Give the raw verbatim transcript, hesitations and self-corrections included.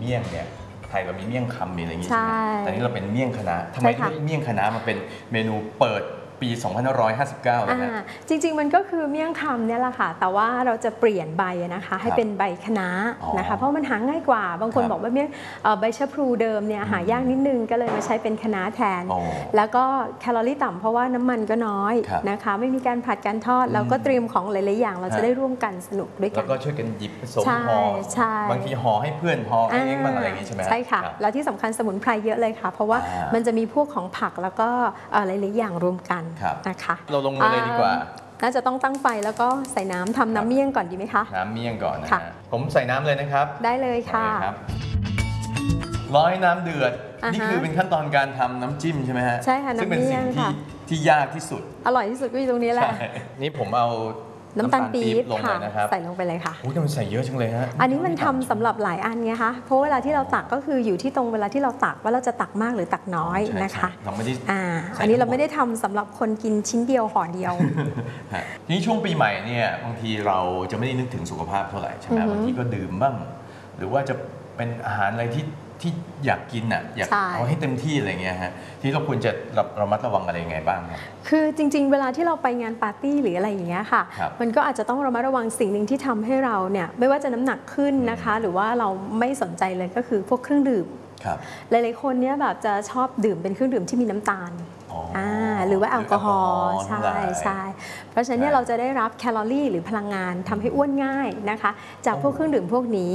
เมี่ยงเนี่ยไทยเรามีเมี่ยงคำมีอะไรอย่างงี้ใช่ไหมแต่นี่เราเป็นเมี่ยงคะน้าทำไมเมี่ยงคะน้ามาเป็นเมนูเปิดปีสองพันห้าร้อยห้าสิบเก้าเลยนะจริงๆมันก็คือเมี่ยงคำเนี่ยแหละค่ะแต่ว่าเราจะเปลี่ยนใบนะคะให้เป็นใบคะน้านะคะเพราะมันหาง่ายกว่าบางคนบอกว่าเมี่ยงใบชะพลูเดิมเนี่ยหายากนิดนึงก็เลยมาใช้เป็นคะน้าแทนแล้วก็แคลอรี่ต่ำเพราะว่าน้ำมันก็น้อยนะคะไม่มีการผัดการทอดแล้วก็เตรียมของหลายๆอย่างเราจะได้ร่วมกันสนุกด้วยกันแล้วก็ช่วยกันหยิบผสมห่อบางทีห่อให้เพื่อนห่อเองบ้างอะไรอย่างนี้ใช่ไหมใช่ค่ะแล้วที่สำคัญสมุนไพรเยอะเลยค่ะเพราะว่ามันจะมีพวกของผักแล้วก็หลายๆอย่างรวมกันนะคะเราลงมือเลยดีกว่าน่าจะต้องตั้งไฟแล้วก็ใส่น้ำทำน้ำเมี่ยงก่อนดีไหมคะน้ำเมี่ยงก่อนนะผมใส่น้ำเลยนะครับได้เลยค่ะรอให้น้ำเดือดนี่คือเป็นขั้นตอนการทำน้ำจิ้มใช่ไหมฮะใช่ค่ะซึ่งเป็นสิ่งที่ที่ยากที่สุดอร่อยที่สุดก็อยู่ตรงนี้แหละนี่ผมเอาน้ำตาลปี๊บลงเลยนะครับใส่ลงไปเลยค่ะโอ้ยมันใส่เยอะจังเลยฮะอันนี้มันทำสำหรับหลายอันไงคะเพราะเวลาที่เราตักก็คืออยู่ที่ตรงเวลาที่เราตักว่าเราจะตักมากหรือตักน้อยนะคะเราไม่ได้อ่าอันนี้เราไม่ได้ทำสำหรับคนกินชิ้นเดียวห่อเดียวนี่ช่วงปีใหม่เนี่ยบางทีเราจะไม่ได้นึกถึงสุขภาพเท่าไหร่ใช่ไหมบางทีก็ดื่มบ้างหรือว่าจะเป็นอาหารอะไรที่ที่อยากกินอ่ะอยากเอาให้เต็มที่อะไรเงี้ยฮะที่เราควรจะระมัดระวังอะไรยังไงบ้างครับคือจริงๆเวลาที่เราไปงานปาร์ตี้หรืออะไรอย่างเงี้ยค่ะมันก็อาจจะต้องระมัดระวังสิ่งหนึ่งที่ทำให้เราเนี่ยไม่ว่าจะน้ำหนักขึ้นนะคะหรือว่าเราไม่สนใจเลยก็คือพวกเครื่องดื่มหลายๆคนเนี่ยแบบจะชอบดื่มเป็นเครื่องดื่มที่มีน้ำตาลหรือว่าแอลกอฮอล์ใช่ใช่เพราะฉะนั้นเราจะได้รับแคลอรี่หรือพลังงานทำให้อ้วนง่ายนะคะจากพวกเครื่องดื่มพวกนี้